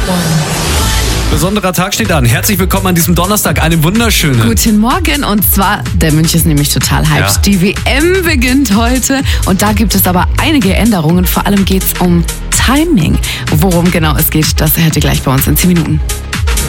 Besonderer Tag steht an. Herzlich willkommen an diesem Donnerstag. Einen wunderschönen. Guten Morgen. Und zwar, der München ist nämlich total hyped. Ja. Die WM beginnt heute und da gibt es aber einige Änderungen. Vor allem geht es um Timing. Worum genau es geht, das hört ihr gleich bei uns in 10 Minuten.